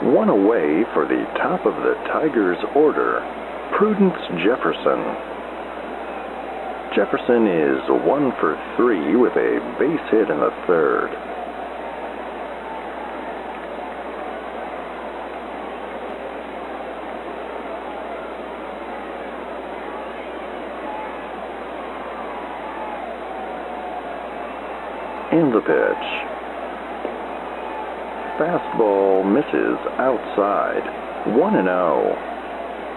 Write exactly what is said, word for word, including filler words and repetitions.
One away for the top of the Tigers order, Prudence Jefferson. Jefferson is one for three with a base hit in the third. And the pitch. Fastball misses outside. one and oh.